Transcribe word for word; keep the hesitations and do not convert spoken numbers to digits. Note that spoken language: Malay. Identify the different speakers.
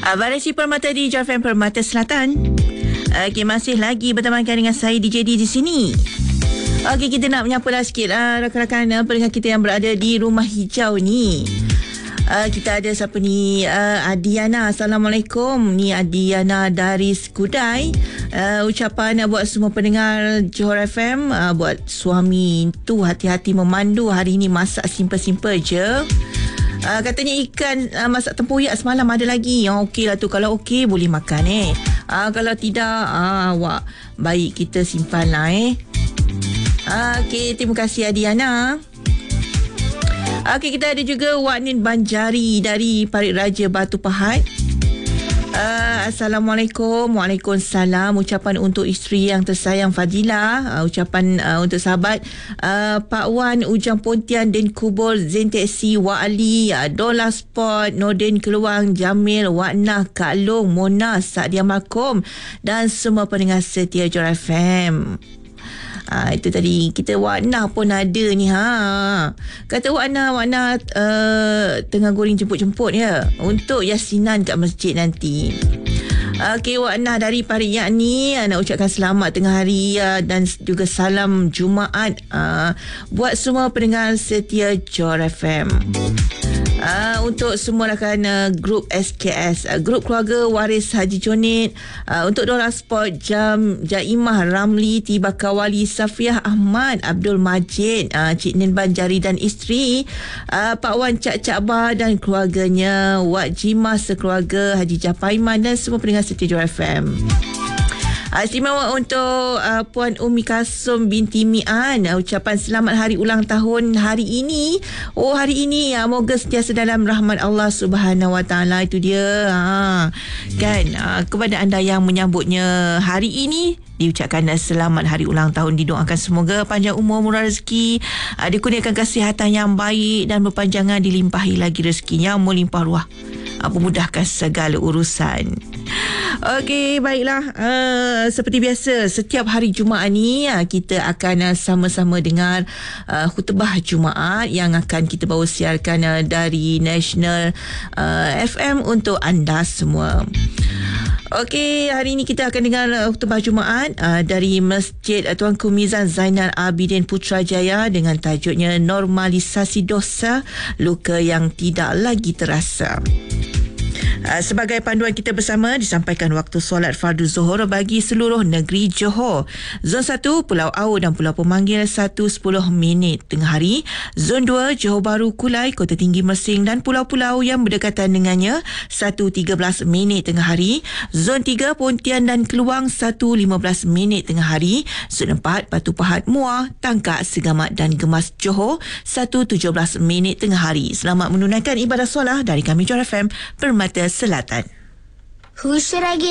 Speaker 1: Uh, Variasi Permata di J F M Permata Selatan. Okey, masih lagi bertemankan dengan saya D J D di sini. Okey, kita nak menyapalah sikit uh, rakan-rakan uh, pendengar kita yang berada di Rumah Hijau ni. Uh, kita ada siapa ni? Uh, Adiana. Assalamualaikum. Ni Adiana dari Skudai. Uh, ucapan uh, buat semua pendengar Johor F M, uh, buat suami tu hati-hati memandu. Hari ni masak simple-simple je. Uh, katanya ikan uh, masak tempoyak semalam ada lagi. Yang okey lah tu. Kalau okey boleh makan eh. Uh, kalau tidak, uh, awak baik kita simpan lah eh. Uh, okey, terima kasih Adiana. Okey, kita ada juga Wak Nin Banjari dari Parit Raja Batu Pahat. Uh, Assalamualaikum. Waalaikumsalam. Ucapan untuk isteri yang tersayang Fadila. Uh, ucapan uh, untuk sahabat uh, Pak Wan Ujang Pontian, Den Kubur, Zain Teksi, Wak Ali, uh, Dola Sport, Nordin Keluang, Jamil, Wak Nah, Kak Long, Mona, Saadia Malcolm dan semua pendengar setia Johor F M. Ha, itu tadi kita Wak Nah pun ada ni ha. Kata Wak Nah, Wak Nah uh, tengah goreng jemput-jemput ya untuk yasinan kat masjid nanti. Okey, Wak Nah dari Parit Yakni uh, nak ucapkan selamat tengah hari uh, dan juga salam Jumaat uh, buat semua pendengar setia Johor F M. Uh, untuk semua rakan uh, grup S K S, uh, grup keluarga waris Haji Jonit, uh, untuk Dola Sport, Jam, Jaimah Ramli, Tiba Kawali, Safiah Ahmad, Abdul Majid, uh, Cik Nin Banjari dan isteri, uh, Pak Wan Cak Cak Bah dan keluarganya, Wak Jimah sekeluarga, Haji Japaiman dan semua pendengar setia Johor F M. Uh, istimewa untuk uh, Puan Umi Kasum binti Mian. Uh, ucapan selamat hari ulang tahun hari ini. Oh, hari ini uh, moga sentiasa dalam rahmat Allah Subhanahu Wa Taala. Itu dia. Ha. Kan uh, kepada anda yang menyambutnya hari ini, diucapkan selamat hari ulang tahun. Didoakan semoga panjang umur, murah rezeki, uh, dikurniakan kesihatan yang baik dan berpanjangan, dilimpahi lagi rezekinya, melimpah ruah, uh, memudahkan segala urusan. Okey, baiklah. Uh, seperti biasa, setiap hari Jumaat ni uh, kita akan uh, sama-sama dengar uh, khutbah Jumaat yang akan kita bawa siarkan uh, dari National uh, F M untuk anda semua. Okey, hari ini kita akan dengar uh, khutbah Jumaat uh, dari Masjid uh, Tuanku Mizan Zainal Abidin Putrajaya dengan tajuknya Normalisasi Dosa, Luka yang Tidak Lagi Terasa. Uh, sebagai panduan kita bersama, disampaikan waktu solat fardu Zuhur bagi seluruh negeri Johor. Zon satu Pulau Au dan Pulau Pemanggil satu sepuluh minit tengah hari. Zon dua Johor Bahru, Kulai, Kota Tinggi Mersing dan pulau-pulau yang berdekatan dengannya satu tiga belas minit tengah hari. Zon tiga Pontian dan Keluang satu lima belas minit tengah hari. Zon empat Batu Pahat, Muar, Tangkak, Segamat dan Gemas Johor satu tujuh belas minit tengah hari. Selamat menunaikan ibadah solat dari kami Johor F M Permata Selatan.
Speaker 2: Who should I get?